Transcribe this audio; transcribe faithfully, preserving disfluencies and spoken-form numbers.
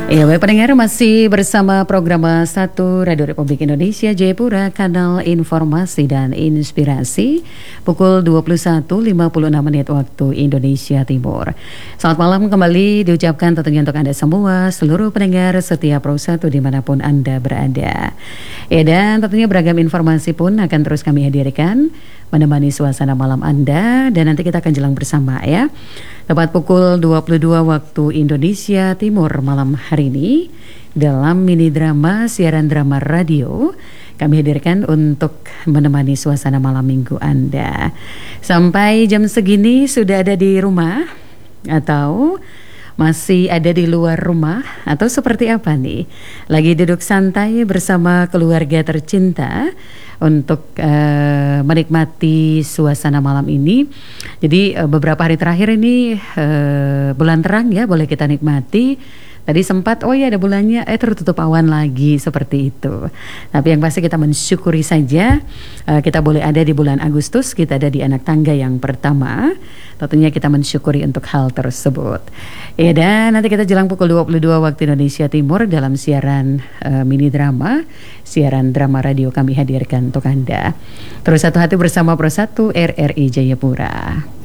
Ya, baik pendengar, masih bersama program satu Radio Republik Indonesia Jayapura, kanal informasi dan inspirasi, pukul dua puluh satu lewat lima puluh enam menit waktu Indonesia Timur. Selamat malam kembali diucapkan tentunya untuk Anda semua, seluruh pendengar setiap Pro satu dimanapun Anda berada. Ya, dan tentunya beragam informasi pun akan terus kami hadirkan menemani suasana malam Anda, dan nanti kita akan jelang bersama ya. Tepat pukul dua puluh dua waktu Indonesia Timur malam hari ini, dalam mini drama siaran drama radio kami hadirkan untuk menemani suasana malam minggu Anda. Sampai jam segini sudah ada di rumah atau masih ada di luar rumah atau seperti apa nih? Lagi duduk santai bersama keluarga tercinta untuk uh, menikmati suasana malam ini. Jadi uh, beberapa hari terakhir ini uh, bulan terang ya, boleh kita nikmati. Tadi sempat, oh ya ada bulannya, eh tertutup awan lagi, seperti itu. Tapi yang pasti kita mensyukuri saja, uh, kita boleh ada di bulan Agustus, kita ada di anak tangga yang pertama. Tentunya kita mensyukuri untuk hal tersebut. Ya, dan nanti kita jelang pukul dua puluh dua waktu Indonesia Timur dalam siaran uh, mini drama, siaran drama radio kami hadirkan untuk Anda. Terus satu hati bersama Pro satu R R I Jayapura.